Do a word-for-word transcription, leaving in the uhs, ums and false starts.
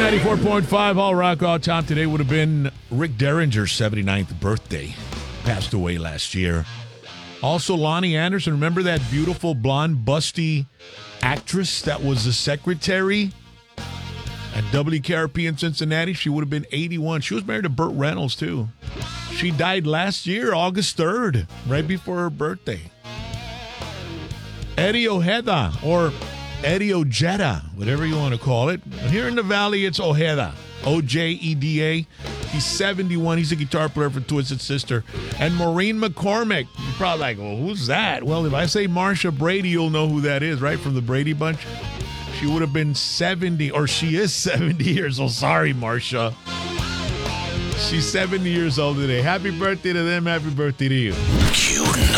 ninety-four point five All Rock All Time. Today would have been Rick Derringer's seventy-ninth birthday. Passed away last year. Also, Lonnie Anderson. Remember that beautiful, blonde, busty actress that was the secretary at W K R P in Cincinnati? She would have been eighty-one. She was married to Burt Reynolds, too. She died last year, August third, right before her birthday. Eddie Ojeda, or Eddie Ojeda, whatever you want to call it. Here in the Valley, it's Ojeda. O J E D A. He's seventy-one. He's a guitar player for Twisted Sister. And Maureen McCormick. You're probably like, well, who's that? Well, if I say Marsha Brady, you'll know who that is, right? From the Brady Bunch. She would have been seventy, or she is seventy years old. Sorry, Marsha. She's seventy years old today. Happy birthday to them. Happy birthday to you.